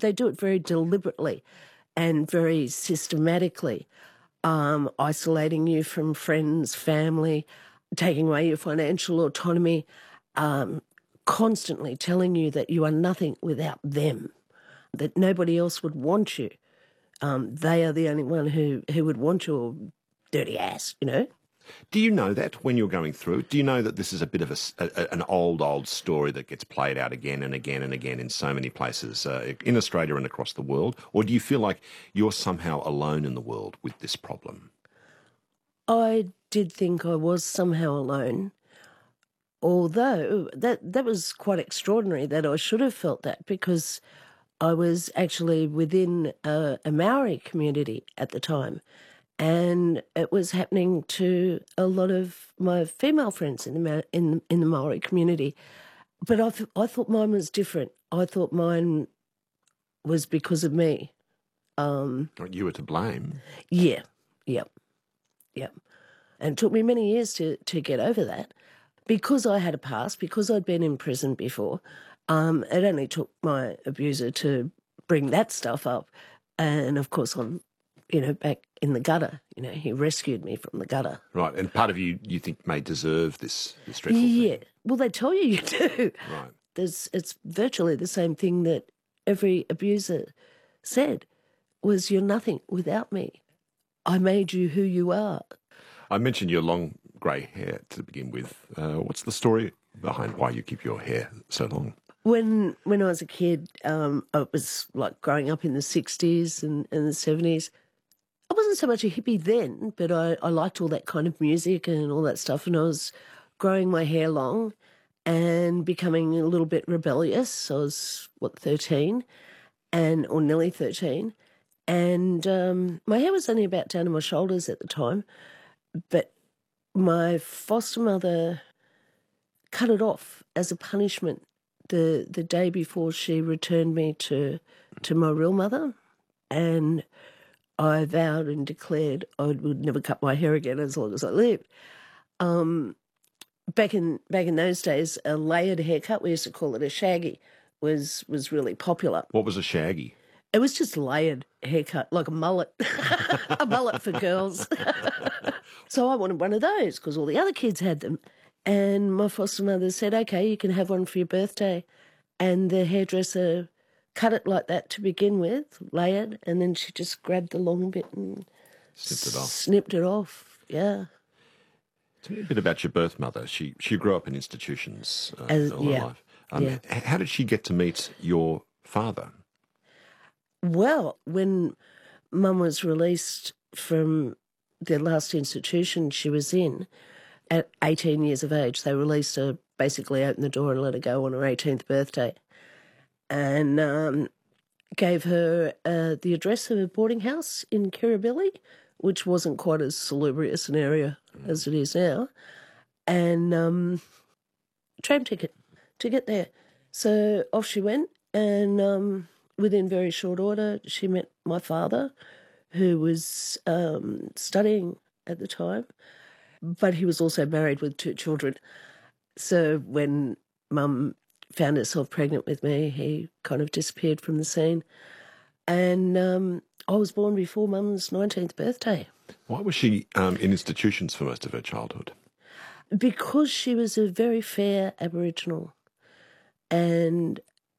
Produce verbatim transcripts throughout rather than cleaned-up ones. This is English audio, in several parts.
they do it very deliberately and very systematically, um, isolating you from friends, family, taking away your financial autonomy, um, constantly telling you that you are nothing without them, that nobody else would want you. Um, they are the only one who, who would want your dirty ass, you know? Do you know that when you're going through it? Do you know that this is a bit of a, a, an old, old story that gets played out again and again and again in so many places uh, in Australia and across the world? Or do you feel like you're somehow alone in the world with this problem? I did think I was somehow alone, although that, that was quite extraordinary that I should have felt that, because I was actually within a, a Maori community at the time. And it was happening to a lot of my female friends in the in in the Maori community, but I th- I thought mine was different. I thought mine was because of me. Um, You were to blame. yeah, yep, yep. And it took me many years to to get over that, because I had a past, because I'd been in prison before. Um, it only took my abuser to bring that stuff up, and of course I'm, you know, back in the gutter. You know, he rescued me from the gutter. Right, and part of you, you think, may deserve this, this dreadful Yeah, thing. well, they tell you you do. Right. There's, it's virtually the same thing that every abuser said, was you're nothing without me. I made you who you are. I mentioned your long grey hair to begin with. Uh, what's the story behind why you keep your hair so long? When when I was a kid, um, I was like growing up in the sixties and, and the seventies. I wasn't so much a hippie then, but I, I liked all that kind of music and all that stuff. And I was growing my hair long and becoming a little bit rebellious. I was, what, thirteen, and or nearly thirteen. And um, my hair was only about down to my shoulders at the time. But my foster mother cut it off as a punishment the, the day before she returned me to to my real mother. And I vowed and declared I would never cut my hair again as long as I lived. Um, back in back in those days, a layered haircut, we used to call it a shaggy, was was really popular. What was a shaggy? It was just layered haircut, like a mullet, a mullet for girls. So I wanted one of those because all the other kids had them. And my foster mother said, okay, you can have one for your birthday. And the hairdresser cut it like that to begin with, layered, and then she just grabbed the long bit and Snipped it off. Snipped it off, yeah. Tell me a bit about your birth mother. She she grew up in institutions uh, As, all her yeah, life. Um, yeah. h- How did she get to meet your father? Well, when Mum was released from the last institution she was in, at eighteen years of age, they released her, basically opened the door and let her go on her eighteenth birthday. And um, gave her uh, the address of a boarding house in Kirribilli, which wasn't quite as salubrious an area mm. as it is now, and um, tram ticket to get there. So off she went, and um, within very short order, she met my father, who was um, studying at the time, but he was also married with two children. So when Mum found herself pregnant with me, he kind of disappeared from the scene. And um, I was born before Mum's nineteenth birthday. Why was she um, in institutions for most of her childhood? Because she was a very fair Aboriginal. And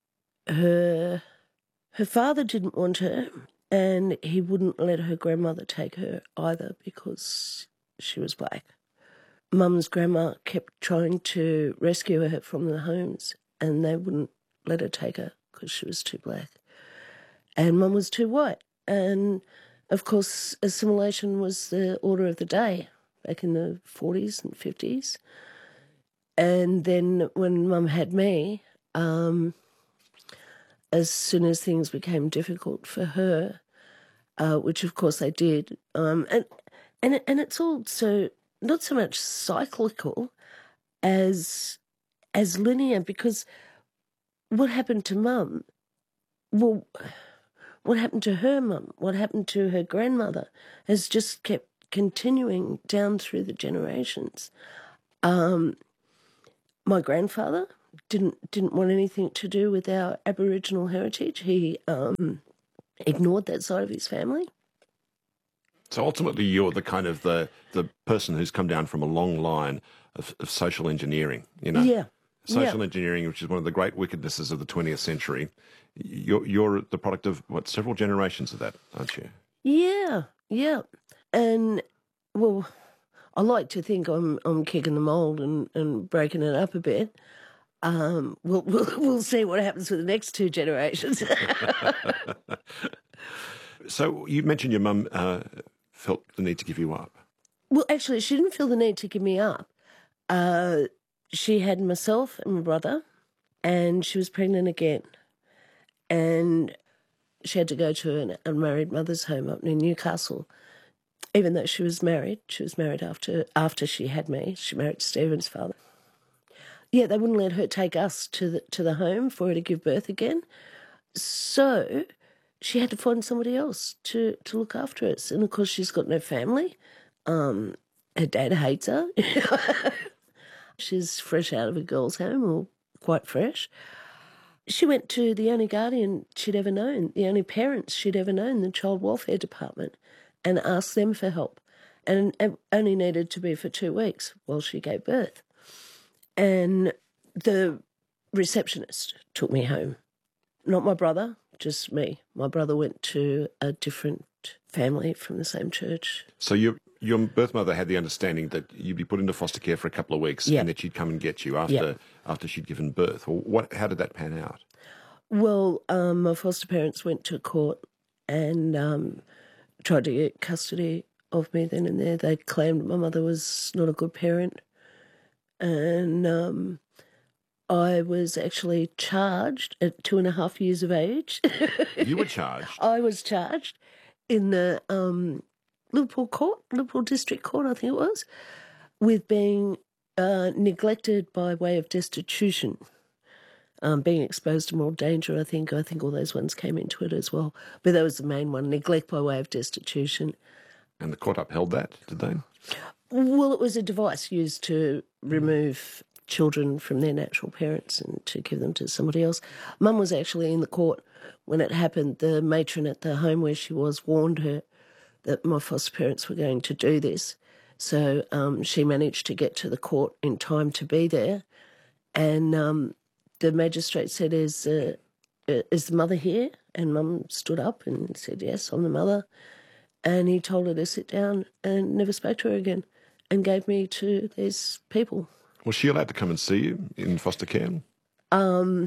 her her father didn't want her, and he wouldn't let her grandmother take her either because she was black. Mum's grandma kept trying to rescue her from the homes, and they wouldn't let her take her because she was too black. And Mum was too white. And, of course, assimilation was the order of the day back in the forties and fifties. And then when Mum had me, um, as soon as things became difficult for her, uh, which, of course, they did, um, and, and, and it's all so not so much cyclical as as linear, because what happened to Mum, well, what happened to her mum, what happened to her grandmother has just kept continuing down through the generations. Um, my grandfather didn't didn't want anything to do with our Aboriginal heritage. He um, ignored that side of his family. So ultimately, you're the kind of the the person who's come down from a long line of, of social engineering. You know, Yeah. social yeah. engineering, which is one of the great wickednesses of the twentieth century. You're you're the product of what, several generations of that, aren't you? Yeah, yeah. And, well, I like to think I'm I'm kicking the mould and, and breaking it up a bit. Um, we'll, we'll we'll see what happens with the next two generations. So you mentioned your mum uh, felt the need to give you up. Well, actually, she didn't feel the need to give me up. Uh, she had myself and my brother, and she was pregnant again. And she had to go to an unmarried mother's home up near Newcastle. Even though she was married, she was married after after she had me. She married Stephen's father. Yeah, they wouldn't let her take us to the to the home for her to give birth again. So she had to find somebody else to, to look after us. And of course, she's got no family. Um, her dad hates her. She's fresh out of a girls' home, or quite fresh. She went to the only guardian she'd ever known, the only parents she'd ever known, the Child Welfare Department, and asked them for help. And it only needed to be for two weeks while she gave birth. And the receptionist took me home. Not my brother, just me. My brother went to a different family from the same church. So your your birth mother had the understanding that you'd be put into foster care for a couple of weeks, Yeah. and that she'd come and get you after Yeah. after she'd given birth. Or what? How did that pan out? Well, um, my foster parents went to court and um, tried to get custody of me then and there. They claimed my mother was not a good parent. And um, I was actually charged at two and a half years of age. You were charged. I was charged in the um, Liverpool court, Liverpool District Court, I think it was, with being uh, neglected by way of destitution. Um, being exposed to more danger, I think. I think all those ones came into it as well. But that was the main one, neglect by way of destitution. And the court upheld that, did they? Well, it was a device used to remove children from their natural parents and to give them to somebody else. Mum was actually in the court when it happened. The matron at the home where she was warned her that my foster parents were going to do this. So um, she managed to get to the court in time to be there. And um, the magistrate said, is, uh, is the mother here? And Mum stood up and said, yes, I'm the mother. And he told her to sit down and never spoke to her again and gave me to these people. Was she allowed to come and see you in foster care? Um,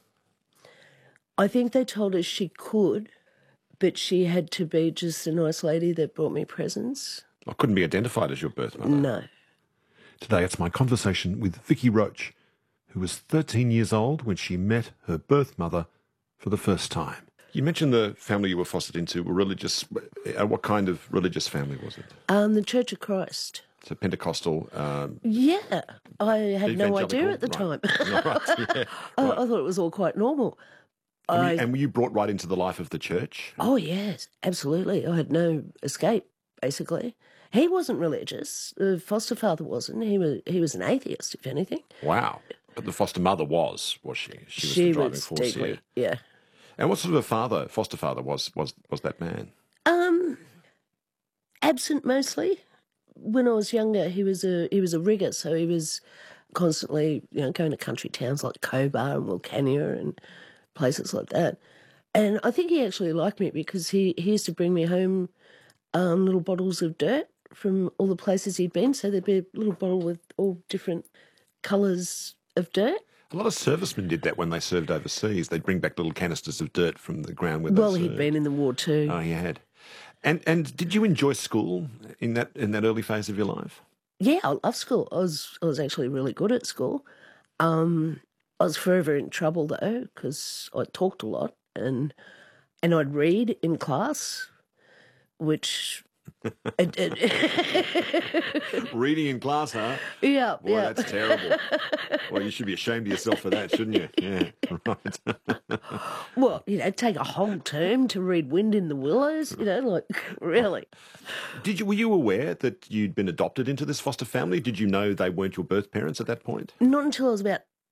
I think they told her she could, but she had to be just a nice lady that brought me presents. I couldn't be identified as your birth mother. No. Today it's my conversation with Vicky Roach, who was thirteen years old when she met her birth mother for the first time. You mentioned the family you were fostered into were religious. Uh, What kind of religious family was it? Um, the Church of Christ. So Pentecostal. Um, Yeah, I had no idea evangelical? at the Right. time. right, yeah, I, right. I thought it was all quite normal. And, I, you, and were you brought right into the life of the church? oh, yes, absolutely. I had no escape, basically. He wasn't religious. The foster father wasn't. He was he was an atheist, if anything. Wow. But the foster mother was, was she? She was she the driving was force deeply, here. yeah. And what sort of a father, foster father, was was was that man? Um, absent mostly. When I was younger, he was a he was a rigger, so he was constantly, you know, going to country towns like Cobar and Wilcannia and places like that. And I think he actually liked me because he, he used to bring me home um, little bottles of dirt from all the places he'd been. So there'd be a little bottle with all different colours of dirt. A lot of servicemen did that when they served overseas. They'd bring back little canisters of dirt from the ground where Well, they he'd served. been in the war too. Oh, he had. And and did you enjoy school in that in that early phase of your life? Yeah, I love school. I was I was actually really good at school. Um, I was forever in trouble though because I talked a lot and and I'd read in class, which it, it, Reading in class, huh? yeah, Boy, yeah. that's terrible. Well, you should be ashamed of yourself for that, shouldn't you? Yeah, right. Well, you know, take a whole term to read Wind in the Willows. You know, like really. Did you were you aware that you'd been adopted into this foster family? Did you know they weren't your birth parents at that point? Not until I was about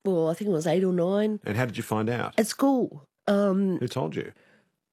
well, I think I was eight or nine And how did you find out? at school. Um, Who told you?